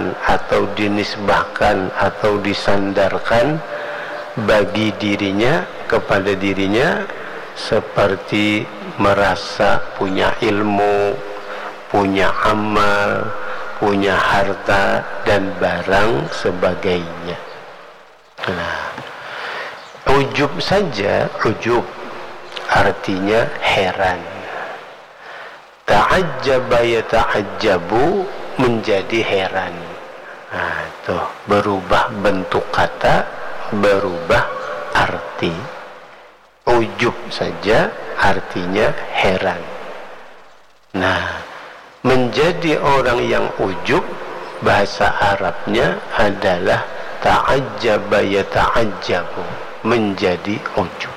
diletakkan atau dinisbahkan atau disandarkan bagi dirinya, kepada dirinya, seperti merasa punya ilmu, punya amal, punya harta dan barang sebagainya. Nah, ujub saja, ujub artinya heran. Ta'ajjaba yata'ajjabu, menjadi heran. Nah, tuh berubah bentuk kata, berubah arti. Ujub saja artinya heran. Nah, menjadi orang yang ujub, bahasa Arabnya adalah ta'ajjaba yata'ajjabu, menjadi ujub.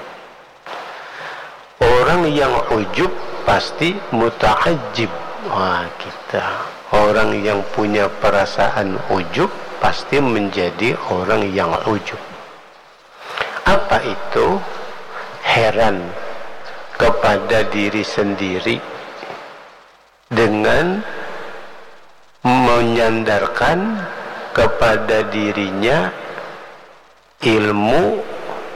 Orang yang ujub pasti muta'ajjib. Wah, kita orang yang punya perasaan ujub pasti menjadi orang yang ujub. Apa itu? Heran kepada diri sendiri dengan menyandarkan kepada dirinya ilmu,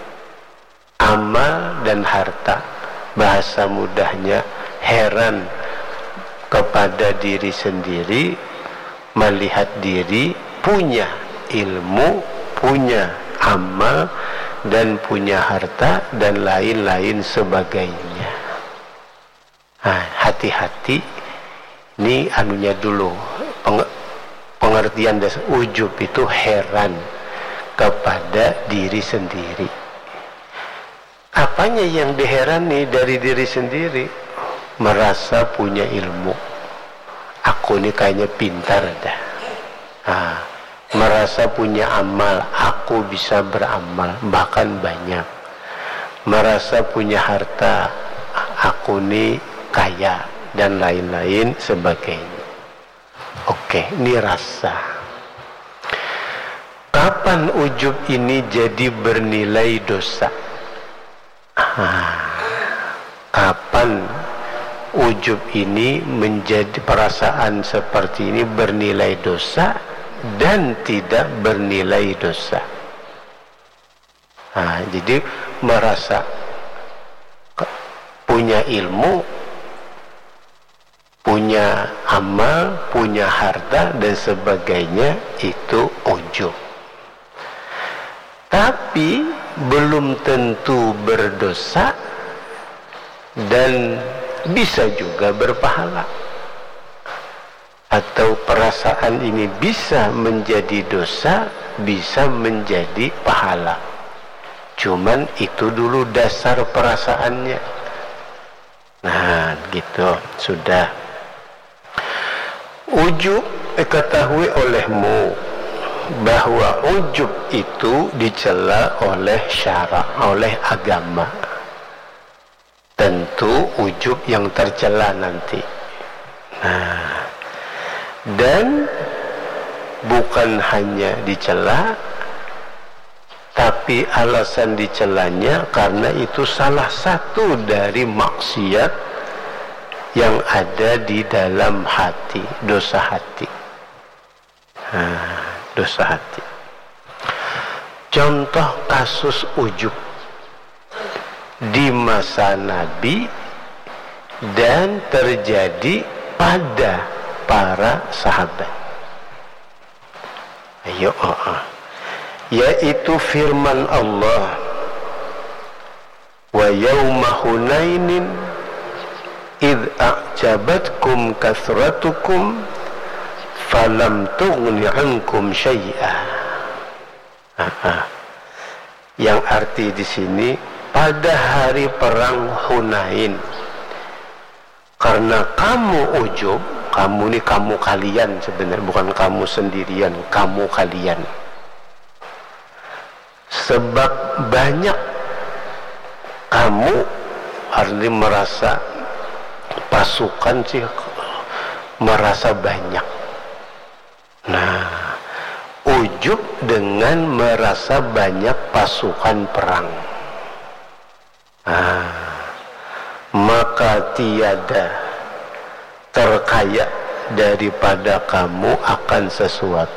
amal dan harta. Bahasa mudahnya, heran kepada diri sendiri, melihat diri punya ilmu, punya amal dan punya harta dan lain-lain sebagainya. Nah, hati-hati, ini anunya dulu, pengertian dasar ujub itu heran kepada diri sendiri. Apanya yang diherani dari diri sendiri? Merasa punya ilmu, aku ini kayaknya pintar dah. Nah, merasa punya amal, aku bisa beramal bahkan banyak. Merasa punya harta, aku ini kaya dan lain-lain sebagainya. Oke, ini rasa. Kapan ujub ini jadi bernilai dosa? Kapan ujub ini menjadi, perasaan seperti ini bernilai dosa dan tidak bernilai dosa? Jadi merasa punya ilmu, punya amal, punya harta dan sebagainya, itu ujub. Tapi belum tentu berdosa dan bisa juga berpahala. Atau perasaan ini bisa menjadi dosa, bisa menjadi pahala. Cuman itu dulu dasar perasaannya. Nah, gitu, sudah. Ujub, ketahui olehmu bahwa ujub itu dicela oleh syarak, oleh agama. Tentu ujub yang tercela nanti. Nah, dan bukan hanya dicela, tapi alasan dicelanya karena itu salah satu dari maksiat yang ada di dalam hati, dosa hati. Dosa hati. Contoh kasus ujub di masa Nabi dan terjadi pada para sahabat. Ayo, yaitu firman Allah, wa yawma hunainin idh a'jabatkum kathratukum falam tughni ankum syai'a. Yang arti di sini, pada hari perang Hunain, karena kamu ujub, kamu ini kamu kalian sebenarnya, bukan kamu sendirian, kamu kalian. Sebab banyak kamu, artinya merasa pasukan sih, merasa banyak. Nah, ujub dengan merasa banyak pasukan perang. Maka tiada terkaya daripada kamu akan sesuatu